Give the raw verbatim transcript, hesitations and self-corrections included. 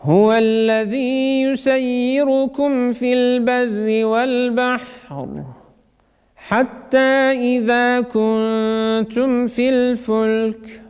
هو الذي يسيركم في البر والبحر حتى إذا كنتم في الفلك